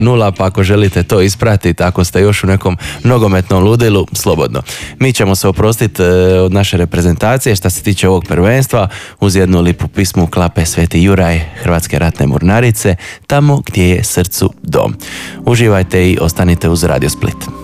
0, pa ako želite to ispratiti, ako ste još u nekom nogometnom ludilu, slobodno. Mi ćemo se oprostiti od naše reprezentacije što se tiče ovog prvenstva uz jednu lipu pismu klape Sveti Juraj Hrvatske ratne mornarice, tamo gdje je srcu dom. Uživajte i ostanite uz Radio Split.